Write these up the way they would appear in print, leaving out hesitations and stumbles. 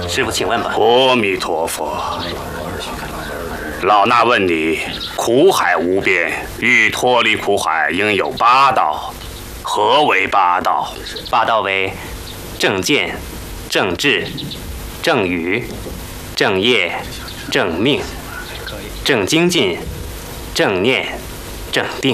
师傅，请问吧。 阿弥陀佛。老衲问你，苦海无边，欲脱离苦海，应有八道。何为八道？ 八道为正见、正智、正语、正业、正命、正精进、正念、正定。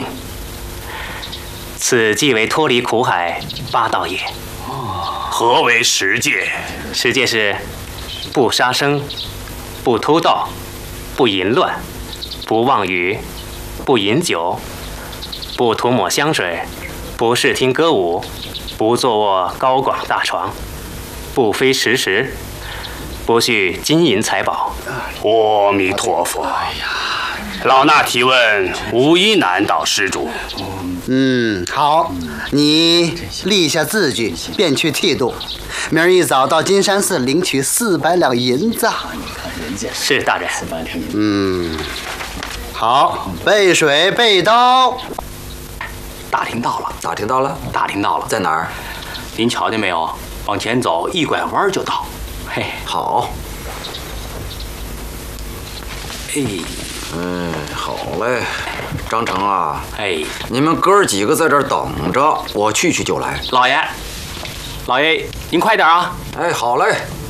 此即为脱离苦海八道也。 何为十戒？ 十戒是不杀生、不偷盗、不淫乱、不妄语、不饮酒、不涂抹香水、不视听歌舞、不坐卧高广大床、不非时食、不蓄金银财宝。 阿弥陀佛。老衲提问，无一难倒施主。 好，你立下字据，便去剃度。明儿一早到金山寺领取400两银子。 是大人。 好，备水备刀。 大厅到了， 打听到了？ 大厅到了， 在哪儿？ 您瞧见没有？往前走，一拐弯就到。嘿， 好。好嘞。张成啊，你们哥儿几个在这儿等着，我去就来。 老爷，您快点啊！ 好嘞。